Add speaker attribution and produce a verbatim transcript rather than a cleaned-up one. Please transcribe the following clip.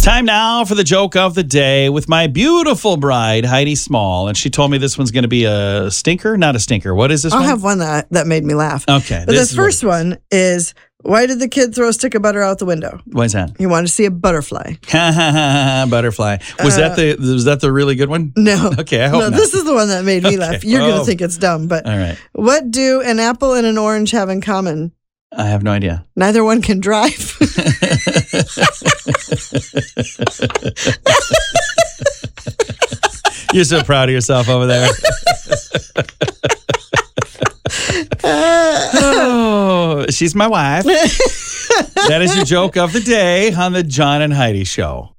Speaker 1: Time now for the joke of the day with my beautiful bride, Heidi Small. And she told me this one's going to be a stinker, not a stinker. What is this
Speaker 2: I'll
Speaker 1: one?
Speaker 2: have one that, that made me laugh.
Speaker 1: Okay.
Speaker 2: But
Speaker 1: this
Speaker 2: the first one is, why did the kid throw a stick of butter out the window?
Speaker 1: Why is that?
Speaker 2: He wanted to see a butterfly.
Speaker 1: Butterfly. Was
Speaker 2: Uh,
Speaker 1: that the was that the really good one?
Speaker 2: No.
Speaker 1: Okay, I hope
Speaker 2: no,
Speaker 1: not.
Speaker 2: this is the one that made me
Speaker 1: Okay.
Speaker 2: laugh. You're going
Speaker 1: Oh.
Speaker 2: to think it's dumb, but
Speaker 1: All right.
Speaker 2: what do an apple and an orange have in common?
Speaker 1: I have no idea.
Speaker 2: Neither one can drive.
Speaker 1: You're so proud of yourself over there. Oh, she's my wife. That is your joke of the day on the John and Heidi Show.